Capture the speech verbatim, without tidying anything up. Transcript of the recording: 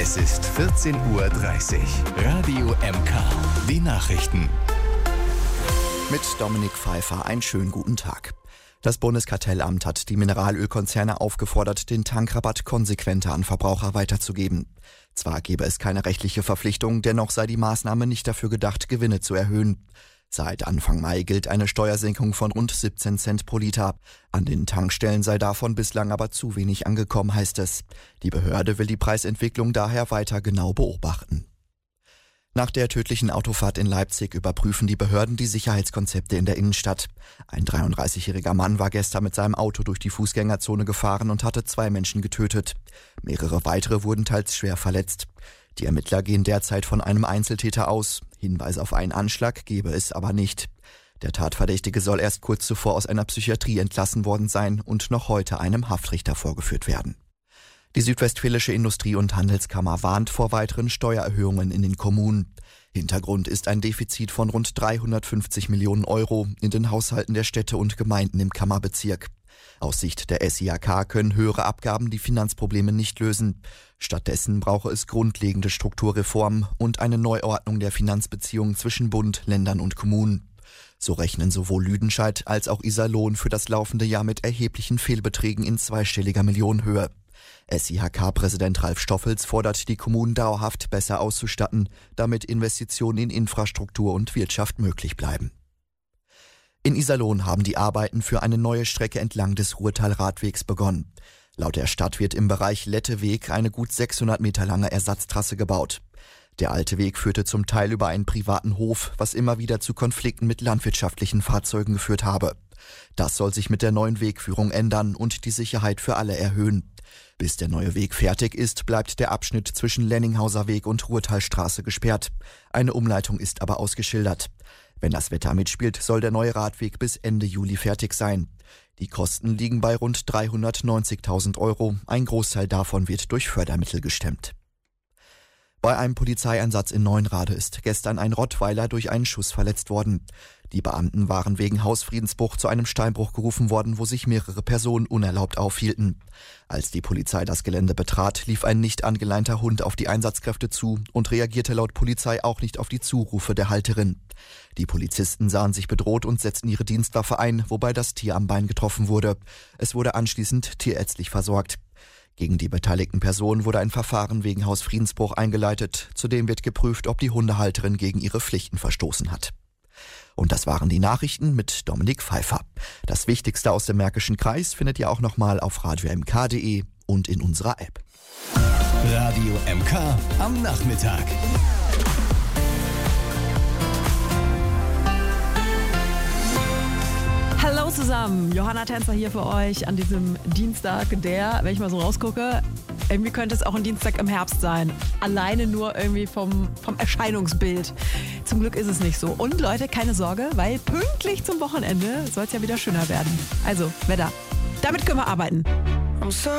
Es ist vierzehn Uhr dreißig. Radio M K. Die Nachrichten. Mit Dominik Pfeiffer einen schönen guten Tag. Das Bundeskartellamt hat die Mineralölkonzerne aufgefordert, den Tankrabatt konsequenter an Verbraucher weiterzugeben. Zwar gebe es keine rechtliche Verpflichtung, dennoch sei die Maßnahme nicht dafür gedacht, Gewinne zu erhöhen. Seit Anfang Mai gilt eine Steuersenkung von rund siebzehn Cent pro Liter. An den Tankstellen sei davon bislang aber zu wenig angekommen, heißt es. Die Behörde will die Preisentwicklung daher weiter genau beobachten. Nach der tödlichen Autofahrt in Leipzig überprüfen die Behörden die Sicherheitskonzepte in der Innenstadt. Ein dreiunddreißigjähriger Mann war gestern mit seinem Auto durch die Fußgängerzone gefahren und hatte zwei Menschen getötet. Mehrere weitere wurden teils schwer verletzt. Die Ermittler gehen derzeit von einem Einzeltäter aus. Hinweise auf einen Anschlag gebe es aber nicht. Der Tatverdächtige soll erst kurz zuvor aus einer Psychiatrie entlassen worden sein und noch heute einem Haftrichter vorgeführt werden. Die Südwestfälische Industrie- und Handelskammer warnt vor weiteren Steuererhöhungen in den Kommunen. Hintergrund ist ein Defizit von rund dreihundertfünfzig Millionen Euro in den Haushalten der Städte und Gemeinden im Kammerbezirk. Aus Sicht der S I H K können höhere Abgaben die Finanzprobleme nicht lösen. Stattdessen brauche es grundlegende Strukturreformen und eine Neuordnung der Finanzbeziehungen zwischen Bund, Ländern und Kommunen. So rechnen sowohl Lüdenscheid als auch Iserlohn für das laufende Jahr mit erheblichen Fehlbeträgen in zweistelliger Millionenhöhe. S I H K-Präsident Ralf Stoffels fordert die Kommunen dauerhaft besser auszustatten, damit Investitionen in Infrastruktur und Wirtschaft möglich bleiben. In Iserlohn haben die Arbeiten für eine neue Strecke entlang des Ruhrtal-Radwegs begonnen. Laut der Stadt wird im Bereich Letteweg eine gut sechshundert Meter lange Ersatztrasse gebaut. Der alte Weg führte zum Teil über einen privaten Hof, was immer wieder zu Konflikten mit landwirtschaftlichen Fahrzeugen geführt habe. Das soll sich mit der neuen Wegführung ändern und die Sicherheit für alle erhöhen. Bis der neue Weg fertig ist, bleibt der Abschnitt zwischen Lenninghauser Weg und Ruhrtalstraße gesperrt. Eine Umleitung ist aber ausgeschildert. Wenn das Wetter mitspielt, soll der neue Radweg bis Ende Juli fertig sein. Die Kosten liegen bei rund dreihundertneunzigtausend Euro. Ein Großteil davon wird durch Fördermittel gestemmt. Bei einem Polizeieinsatz in Neunrade ist gestern ein Rottweiler durch einen Schuss verletzt worden. Die Beamten waren wegen Hausfriedensbruch zu einem Steinbruch gerufen worden, wo sich mehrere Personen unerlaubt aufhielten. Als die Polizei das Gelände betrat, lief ein nicht angeleinter Hund auf die Einsatzkräfte zu und reagierte laut Polizei auch nicht auf die Zurufe der Halterin. Die Polizisten sahen sich bedroht und setzten ihre Dienstwaffe ein, wobei das Tier am Bein getroffen wurde. Es wurde anschließend tierärztlich versorgt. Gegen die beteiligten Personen wurde ein Verfahren wegen Hausfriedensbruch eingeleitet. Zudem wird geprüft, ob die Hundehalterin gegen ihre Pflichten verstoßen hat. Und das waren die Nachrichten mit Dominik Pfeiffer. Das Wichtigste aus dem Märkischen Kreis findet ihr auch nochmal auf radio m k punkt d e und in unserer App. Radio M K am Nachmittag. Hallo zusammen, Johanna Tänzer hier für euch an diesem Dienstag, der, wenn ich mal so rausgucke, irgendwie könnte es auch ein Dienstag im Herbst sein. Alleine nur irgendwie vom, vom Erscheinungsbild. Zum Glück ist es nicht so. Und Leute, keine Sorge, weil pünktlich zum Wochenende soll es ja wieder schöner werden. Also, Wetter. Damit können wir arbeiten.